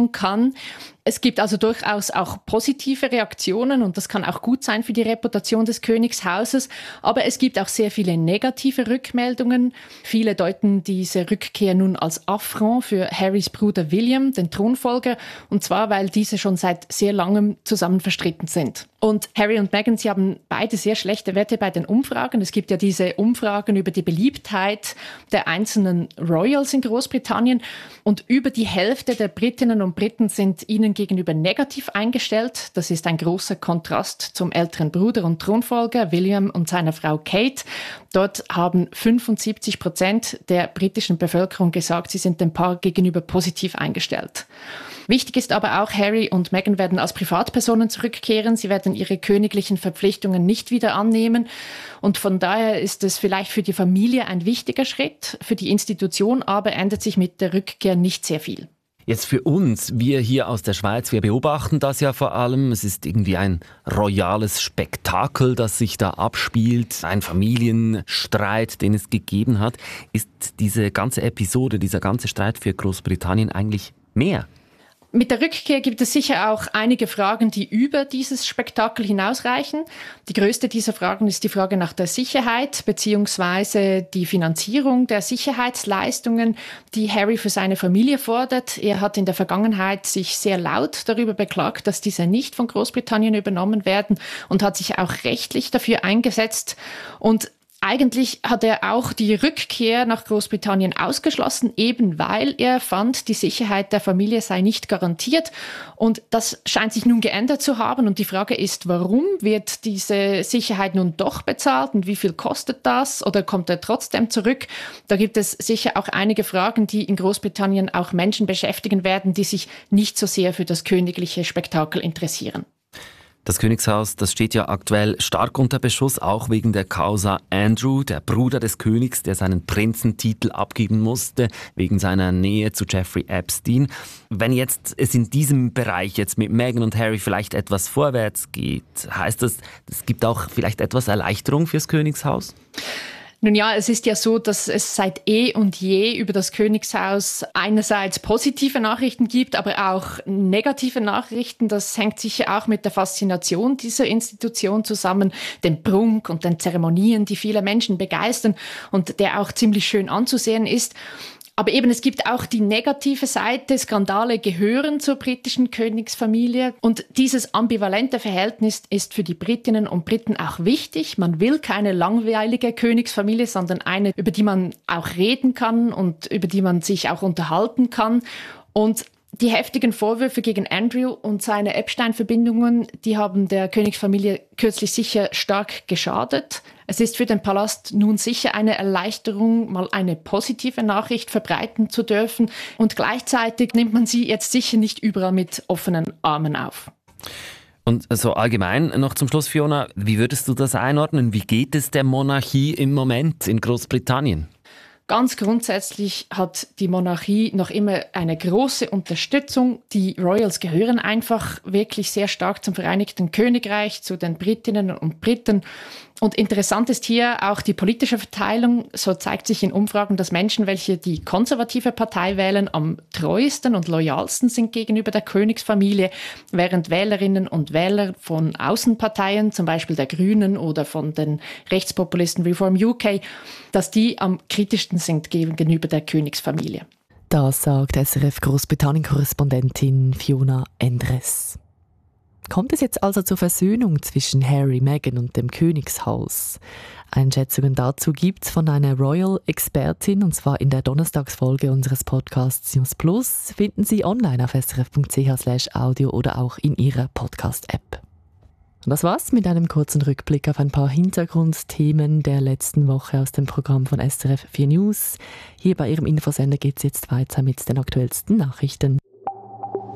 führen kann. Es gibt also durchaus auch positive Reaktionen und das kann auch gut sein für die Reputation des Königshauses. Aber es gibt auch sehr viele negative Rückmeldungen. Viele deuten diese Rückkehr nun als Affront für Harrys Bruder William, den Thronfolger, und zwar, weil diese schon seit sehr langem zusammen verstritten sind. Und Harry und Meghan, sie haben beide sehr schlechte Werte bei den Umfragen. Es gibt ja diese Umfragen über die Beliebtheit der einzelnen Royals in Großbritannien. Und über die Hälfte der Britinnen und Briten sind ihnen gegenüber negativ eingestellt. Das ist ein großer Kontrast zum älteren Bruder und Thronfolger William und seiner Frau Kate. Dort haben 75% der britischen Bevölkerung gesagt, sie sind dem Paar gegenüber positiv eingestellt. Wichtig ist aber auch, Harry und Meghan werden als Privatpersonen zurückkehren. Sie werden ihre königlichen Verpflichtungen nicht wieder annehmen. Und von daher ist es vielleicht für die Familie ein wichtiger Schritt. Für die Institution aber ändert sich mit der Rückkehr nicht sehr viel. Jetzt für uns, wir hier aus der Schweiz, wir beobachten das ja vor allem. Es ist irgendwie ein royales Spektakel, das sich da abspielt. Ein Familienstreit, den es gegeben hat. Ist diese ganze Episode, dieser ganze Streit für Großbritannien eigentlich mehr? Mit der Rückkehr gibt es sicher auch einige Fragen, die über dieses Spektakel hinausreichen. Die größte dieser Fragen ist die Frage nach der Sicherheit bzw. die Finanzierung der Sicherheitsleistungen, die Harry für seine Familie fordert. Er hat in der Vergangenheit sich sehr laut darüber beklagt, dass diese nicht von Großbritannien übernommen werden und hat sich auch rechtlich dafür eingesetzt. Und eigentlich hat er auch die Rückkehr nach Großbritannien ausgeschlossen, eben weil er fand, die Sicherheit der Familie sei nicht garantiert. Und das scheint sich nun geändert zu haben. Und die Frage ist, warum wird diese Sicherheit nun doch bezahlt und wie viel kostet das? Oder kommt er trotzdem zurück? Da gibt es sicher auch einige Fragen, die in Großbritannien auch Menschen beschäftigen werden, die sich nicht so sehr für das königliche Spektakel interessieren. Das Königshaus, das steht ja aktuell stark unter Beschuss, auch wegen der Causa Andrew, der Bruder des Königs, der seinen Prinzentitel abgeben musste, wegen seiner Nähe zu Jeffrey Epstein. Wenn jetzt es in diesem Bereich jetzt mit Meghan und Harry vielleicht etwas vorwärts geht, heißt das, es gibt auch vielleicht etwas Erleichterung fürs Königshaus? Nun ja, es ist ja so, dass es seit eh und je über das Königshaus einerseits positive Nachrichten gibt, aber auch negative Nachrichten. Das hängt sicher auch mit der Faszination dieser Institution zusammen, dem Prunk und den Zeremonien, die viele Menschen begeistern und der auch ziemlich schön anzusehen ist. Aber eben, es gibt auch die negative Seite. Skandale gehören zur britischen Königsfamilie. Und dieses ambivalente Verhältnis ist für die Britinnen und Briten auch wichtig. Man will keine langweilige Königsfamilie, sondern eine, über die man auch reden kann und über die man sich auch unterhalten kann. Und die heftigen Vorwürfe gegen Andrew und seine Epstein-Verbindungen, die haben der Königsfamilie kürzlich sicher stark geschadet. Es ist für den Palast nun sicher eine Erleichterung, mal eine positive Nachricht verbreiten zu dürfen. Und gleichzeitig nimmt man sie jetzt sicher nicht überall mit offenen Armen auf. Und so allgemein noch zum Schluss, Fiona, wie würdest du das einordnen? Wie geht es der Monarchie im Moment in Großbritannien? Ganz grundsätzlich hat die Monarchie noch immer eine große Unterstützung. Die Royals gehören einfach wirklich sehr stark zum Vereinigten Königreich, zu den Britinnen und Briten. Und interessant ist hier auch die politische Verteilung. So zeigt sich in Umfragen, dass Menschen, welche die konservative Partei wählen, am treuesten und loyalsten sind gegenüber der Königsfamilie, während Wählerinnen und Wähler von Außenparteien, zum Beispiel der Grünen oder von den Rechtspopulisten Reform UK, dass die am kritischsten sind gegenüber der Königsfamilie. Das sagt SRF Großbritannien-Korrespondentin Fiona Endres. Kommt es jetzt also zur Versöhnung zwischen Harry, Meghan und dem Königshaus? Einschätzungen dazu gibt's von einer Royal-Expertin, und zwar in der Donnerstagsfolge unseres Podcasts News Plus. Finden Sie online auf srf.ch/audio oder auch in Ihrer Podcast-App. Und das war's mit einem kurzen Rückblick auf ein paar Hintergrundthemen der letzten Woche aus dem Programm von SRF 4 News. Hier bei Ihrem Infosender geht's jetzt weiter mit den aktuellsten Nachrichten.